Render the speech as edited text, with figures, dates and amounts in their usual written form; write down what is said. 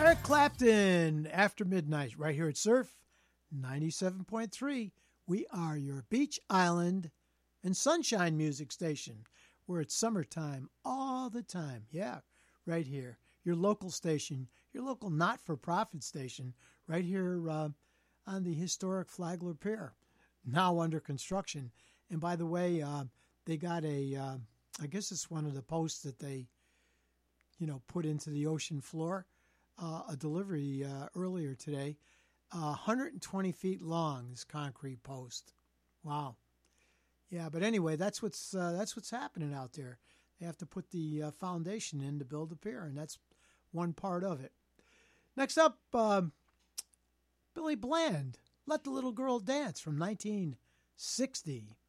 Eric Clapton, After Midnight, right here at Surf 97.3. We are your beach island and sunshine music station, where it's summertime all the time. Yeah, right here. Your local station, your local not-for-profit station, right here on the historic Flagler Pier, now under construction. And by the way, they got I guess it's one of the posts that they, put into the ocean floor. A delivery earlier today, 120 feet long, this concrete post. Wow. Yeah, but anyway, that's what's happening out there. They have to put the foundation in to build the pier, and that's one part of it. Next up, Billy Bland, Let the Little Girl Dance from 1960.